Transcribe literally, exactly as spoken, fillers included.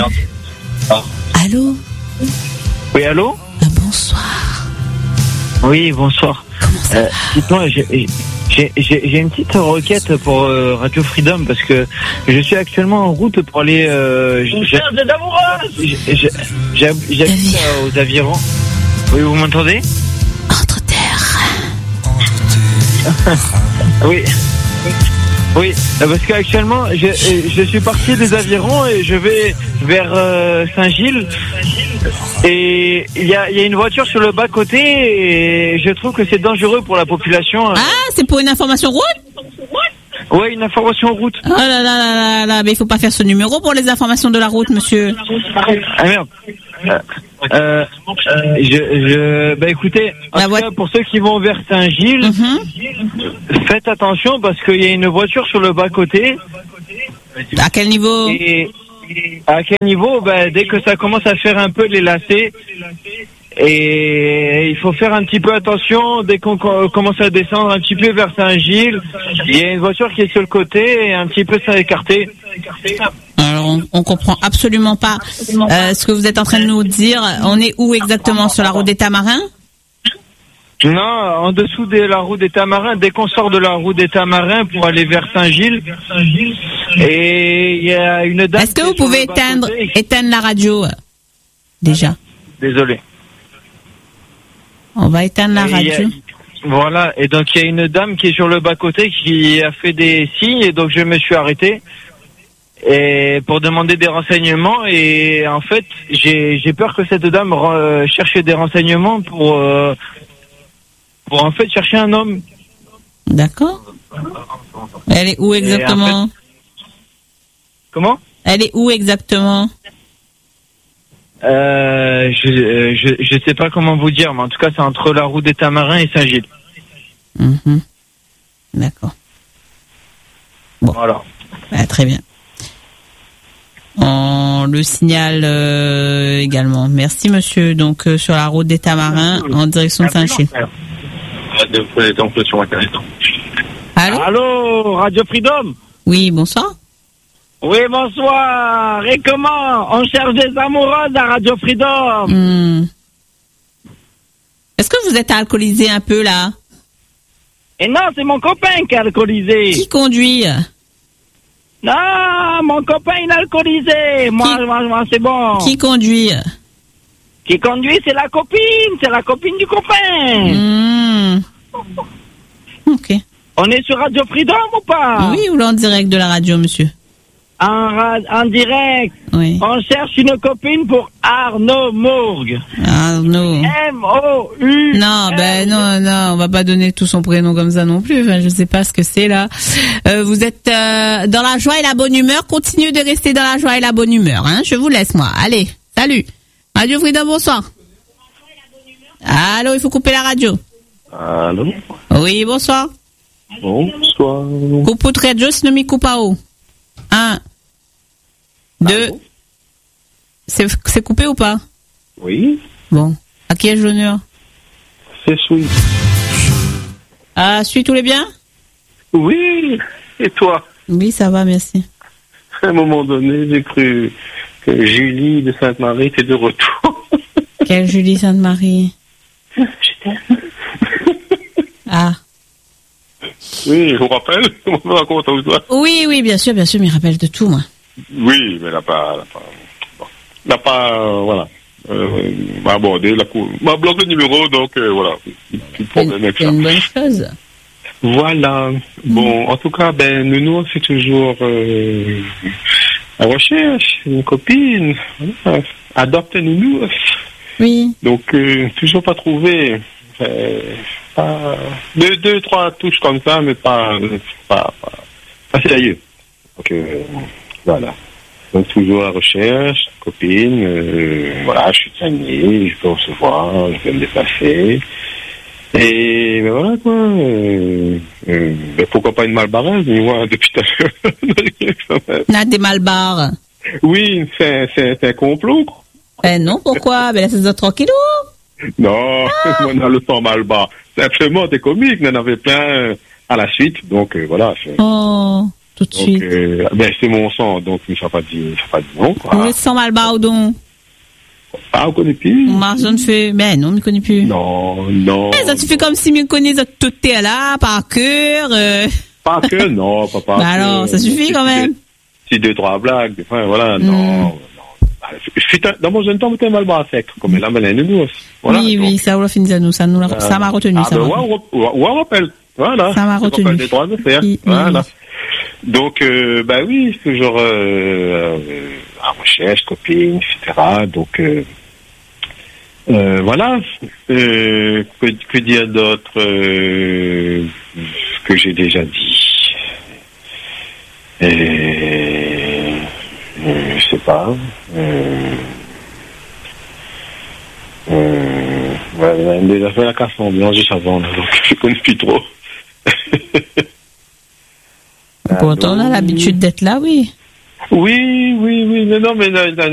Allô? Oui, allô? Ah, bonsoir. Oui, bonsoir. Comment ça euh, va? Dites-moi, j'ai, j'ai, j'ai, j'ai une petite requête pour euh, Radio Freedom parce que je suis actuellement en route pour aller. Euh, j- j- j- j- j'hab- J'habite euh, aux Avirons. Oui, vous m'entendez? Entre terre. Oui. Oui, parce qu'actuellement, je, je suis parti des Avirons et je vais vers euh, Saint-Gilles. Et il y a, il y a une voiture sur le bas-côté et je trouve que c'est dangereux pour la population. Ah, c'est pour une information route? Ouais, une information route. Oh là là là là là, mais il faut pas faire ce numéro pour les informations de la route, monsieur. Ah merde. Euh, euh, je, je, bah écoutez, en La tout voit- cas, pour ceux qui vont vers Saint-Gilles, Mhm. faites attention parce qu'il y a une voiture sur le bas-côté. À quel niveau? Et à quel niveau? Bah, dès que ça commence à faire un peu les lacets. Et il faut faire un petit peu attention dès qu'on co- commence à descendre un petit peu vers Saint-Gilles. Il y a une voiture qui est sur le côté et un petit peu ça écarté. Alors, on, on comprend absolument pas euh, ce que vous êtes en train de nous dire. On est où exactement? Sur la route des Tamarins? Non, en dessous de la route des Tamarins, dès qu'on sort de la route des Tamarins pour aller vers Saint-Gilles. Et il y a une dame. Est-ce que qui vous est sur pouvez le éteindre, bas-côté. éteindre la radio? Déjà. Désolé. On va éteindre la Et il y a- radio. Voilà, et donc il y a une dame qui est sur le bas-côté qui a fait des signes et donc je me suis arrêté et pour demander des renseignements et en fait j'ai j'ai peur que cette dame euh, cherche des renseignements pour euh, pour en fait chercher un homme. D'accord. Elle est où exactement? Comment? Elle est où exactement? Euh, je, euh, je je sais pas comment vous dire, mais en tout cas c'est entre la route des Tamarins et Saint-Gilles. Mhm. D'accord. Bon. Voilà. Ah, très bien. On le signale euh, également. Merci monsieur. Donc euh, sur la route des Tamarins en direction de Saint-Gilles. Allô? Allô, Radio Freedom? Oui, bonsoir. Oui, bonsoir. Et comment? On cherche des amoureuses à Radio Freedom. Hmm. Est-ce que vous êtes alcoolisé un peu là? Et non, c'est mon copain qui est alcoolisé. Qui conduit? Non, mon copain il est alcoolisé. Moi, Qui- moi, moi, c'est bon. Qui conduit? Qui conduit, c'est la copine. C'est la copine du copain. Hmm. Ok. On est sur Radio Freedom ou pas? Oui, ou là en direct de la radio, monsieur? En, ra- en direct. Oui. On cherche une copine pour Arnaud Mourgue. Arnaud. M O U. Non, ben non, non, on va pas donner tout son prénom comme ça non plus. Enfin, je sais pas ce que c'est là. Euh, vous êtes euh, dans la joie et la bonne humeur. Continuez de rester dans la joie et la bonne humeur. Hein. Je vous laisse moi. Allez, salut. Radio Freedom, bonsoir. Allô, il faut couper la radio. Allô? Oui, bonsoir. Bonsoir. Coupe votre radio, sinon m'y coupe à haut. Un, deux. Allô? C'est c'est coupé ou pas? Oui, Bon. À qui ai-je l'honneur? c'est sweet. Ah, suis tous les biens? Oui, et toi? Oui, ça va, merci. À un moment donné, j'ai cru que Julie de Sainte-Marie était de retour. Quelle Julie Sainte-Marie? Je t'aime. Ah. Oui, je vous rappelle, on me raconte aux autres. Oui, oui, bien sûr, bien sûr, mais il rappelle de tout, moi. Oui, mais elle n'a pas, elle n'a pas, bon, elle n'a pas, euh, voilà, euh, m'a abordé, la cour, m'a bloqué le numéro, donc euh, voilà, petit problème avec C'est ça. une bonne chose. Voilà. Bon, en tout cas, ben, Nounou, on fait toujours euh, la recherche, une copine, voilà, adopte Nounou. Oui. Donc, euh, toujours pas trouvé. Euh, pas, deux, deux, trois touches comme ça, mais pas, pas, pas, pas sérieux. Donc, euh, voilà. Donc, toujours à la recherche, copine, euh, voilà, je suis soigné, je peux recevoir, je peux me déplacer. Et ben voilà quoi. Euh, euh, ben pourquoi pas une malbaraise, mais moi depuis tout à l'heure. On a des malbars. Oui, c'est, c'est, c'est un complot. Quoi. Eh non, pourquoi? Ben laissez-nous tranquillou. Non, ah. On a le temps malbar. Simplement, t'es comique, on en avait plein à la suite, donc euh, voilà. C'est... Oh. tout de Donc, suite. euh, ben, c'est mon sang, donc il ne faut pas dire, il faut pas dire non, quoi. Oui, sans mal baudon. Ah, on connaît plus? Moi, je ne fais, ben non, je ne connais plus. Non, non. Eh, ça, tu fais comme si je connais tout t'es là, par cœur, euh. Pas que, non, pas par Bah alors, ça suffit quand même. Si deux, trois blagues, enfin, voilà, non, Mm. non. Je suis un- dans mon jeune temps, j'étais mal bas sec, comme la malin de nous. Voilà, oui, donc, oui, ça, on l'a fini à nous, ça nous l'a- euh, ça m'a retenu, ah, ça ben, m'a ouais, on, on, on rappelle. Voilà. Ça m'a On retenu. rappelle des droits de faire. Oui, oui, Voilà. oui. Donc, euh, bah oui, toujours, euh, euh, à recherche, copine, et cetera. Donc, euh, euh, voilà. Euh, que, que dire d'autre, euh, que j'ai déjà dit? Et, euh, je sais pas. Euh, euh, ouais, déjà fait la casse ambiance juste avant, là, donc je connais plus trop. Pourtant, on a l'habitude d'être là, oui. Oui, oui, oui, non, non, mais non, non,